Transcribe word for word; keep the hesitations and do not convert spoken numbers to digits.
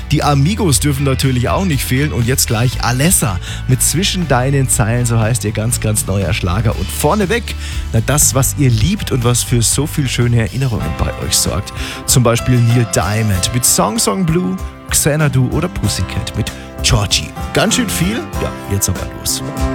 Die Amigos dürfen natürlich auch nicht fehlen und jetzt gleich Alessa mit Zwischen deinen Zeilen, so heißt ihr ganz, ganz neuer Schlager. Und vorneweg, na das, was ihr liebt und was für so viel schöne Erinnerungen bei euch sorgt. Zum Beispiel Neil Diamond mit Song Song Blue, Xanadu oder Pussycat mit Georgie. Ganz schön viel? Ja, jetzt aber los.